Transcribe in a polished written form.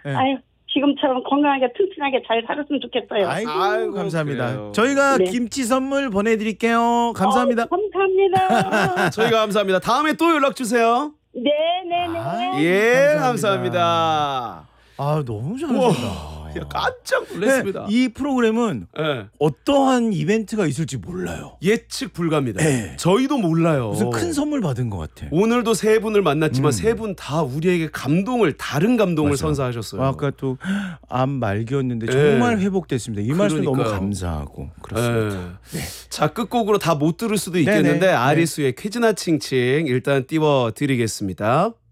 네. 아유, 지금처럼 건강하게 튼튼하게 잘 살았으면 좋겠어요. 아이고, 감사합니다. 그래요. 저희가 네. 김치 선물 보내드릴게요. 감사합니다. 감사합니다. 저희가 감사합니다. 다음에 또 연락 주세요. 네네네. 아이, 예, 감사합니다. 감사합니다. 아, 너무 잘하신다. 야, 깜짝 놀랐습니다. 네, 이 프로그램은 네. 어떠한 이벤트가 있을지 몰라요. 예측 불가입니다. 네. 저희도 몰라요. 무슨 큰 선물 받은 것 같아. 오늘도 세 분을 만났지만 세 분 다 우리에게 다른 감동을 맞아. 선사하셨어요. 아까 또 암 말기였는데 네. 정말 회복됐습니다. 이 말씀 너무 그러니까요. 감사하고 그렇습니다. 네. 자, 끝곡으로 다 못 들을 수도 있겠는데 네네. 아리수의 퀴즈나 칭칭 일단 띄워드리겠습니다.